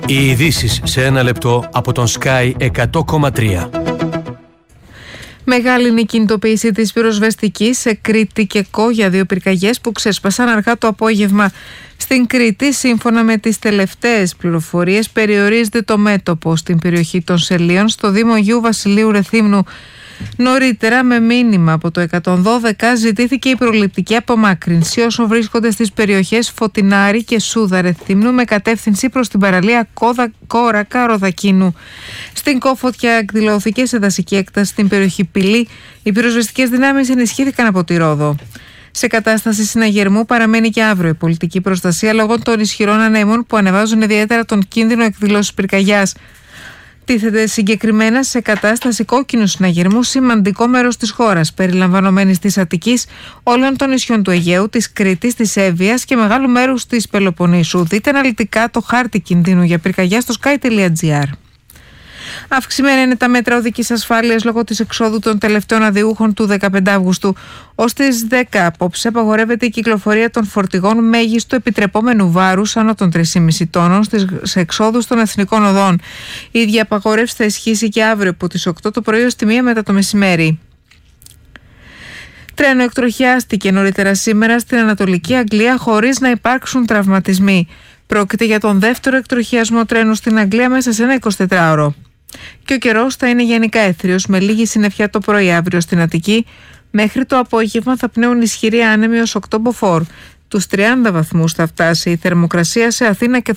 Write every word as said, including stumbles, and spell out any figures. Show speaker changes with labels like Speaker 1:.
Speaker 1: Οι ειδήσεις σε ένα λεπτό από τον Sky εκατό κόμμα τρία.
Speaker 2: Μεγάλη είναι η κινητοποίηση της πυροσβεστικής σε Κρήτη και Κο για δύο πυρκαγιές που ξέσπασαν αργά το απόγευμα. Στην Κρήτη, σύμφωνα με τις τελευταίες πληροφορίες, περιορίζεται το μέτωπο στην περιοχή των Σελίων στο Δήμο Αγίου Βασιλείου Ρεθύμνου. Νωρίτερα, με μήνυμα από το εκατόν δώδεκα, ζητήθηκε η προληπτική απομάκρυνση όσων βρίσκονται στις περιοχές Φωτεινάρη και Σούδα Ρεθύμνου με κατεύθυνση προς την παραλία Κόδα, Κόρακα Ροδακίνου. Στην Κο φωτιά εκδηλώθηκε σε δασική έκταση στην περιοχή Πυλή. Οι πυροσβεστικές δυνάμεις ενισχύθηκαν από τη Ρόδο. Σε κατάσταση συναγερμού παραμένει και αύριο η πολιτική προστασία λόγω των ισχυρών ανέμων που ανεβάζουν ιδιαίτερα τον κίνδυνο εκδηλώσεως πυρκαγιάς. Τίθεται συγκεκριμένα σε κατάσταση κόκκινου συναγερμού σημαντικό μέρος της χώρας, περιλαμβανομένης της Αττικής, όλων των νησιών του Αιγαίου, της Κρήτης, της Εύβοιας και μεγάλου μέρους της Πελοποννήσου. Δείτε αναλυτικά το χάρτη κινδύνου για πυρκαγιά στο sky τελεία gr. Αυξημένα είναι τα μέτρα οδικής ασφάλειας λόγω της εξόδου των τελευταίων αδειούχων του δεκαπέντε Αυγούστου. Ως τις δέκα απόψε απαγορεύεται η κυκλοφορία των φορτηγών μέγιστο επιτρεπόμενου βάρους άνω των τρία κόμμα πέντε τόνων στις εξόδους των εθνικών οδών. Η ίδια απαγορεύση θα ισχύσει και αύριο από τις οκτώ το πρωί ως τη μία μετά το μεσημέρι. Τρένο εκτροχιάστηκε νωρίτερα σήμερα στην Ανατολική Αγγλία χωρίς να υπάρξουν τραυματισμοί. Πρόκειται για τον δεύτερο εκτροχιασμό τρένου στην Αγγλία μέσα σε ένα εικοσιτετράωρο. Και ο καιρός θα είναι γενικά έθριος με λίγη συννεφιά το πρωί αύριο στην Αττική. Μέχρι το απόγευμα θα πνέουν ισχυροί άνεμοι ως οκτώ μποφόρ. Τους τριάντα βαθμούς θα φτάσει η θερμοκρασία σε Αθήνα και